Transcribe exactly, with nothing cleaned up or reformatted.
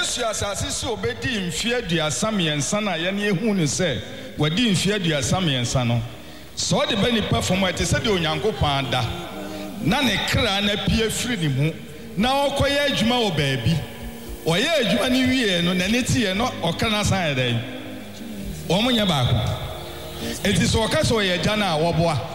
Yesu asase so obedi mfie aduasa miensa na ye ne ehu ne se wadi mfie aduasa miensa no so de bani perform ate se de onyankopon da na ne kra na pie firi ne mu na okoye adwuma wo baabi oye adwuma ne wie no na ne tie no okana san edan omunya baako enti so okasa oye gya na woboa